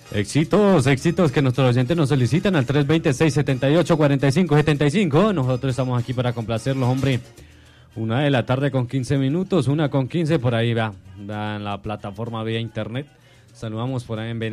Éxitos, éxitos que nuestros oyentes nos solicitan al 320-678-4575. Nosotros estamos aquí para complacerlos, hombre. 1 de la tarde con 15 minutos, 1:15 por ahí va en la plataforma vía internet. Saludamos por ahí en Venezuela.